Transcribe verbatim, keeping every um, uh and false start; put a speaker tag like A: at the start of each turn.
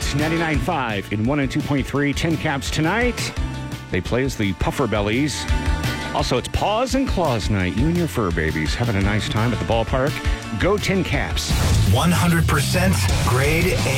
A: ninety-nine point five and one oh two point three. Tin Caps tonight. They play as the Puffer Bellies. Also, it's Paws and Claws night. You and your fur babies having a nice time at the ballpark. Go Tin Caps.
B: one hundred percent grade A.